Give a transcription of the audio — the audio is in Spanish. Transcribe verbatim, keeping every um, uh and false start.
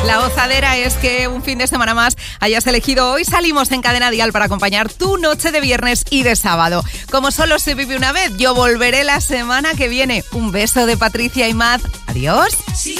La gozadera es que un fin de semana más hayas elegido Hoy Salimos en Cadena Dial para acompañar tu noche de viernes y de sábado. Como solo se vive una vez, yo volveré la semana que viene. Un beso de Patricia y Maz. Adiós.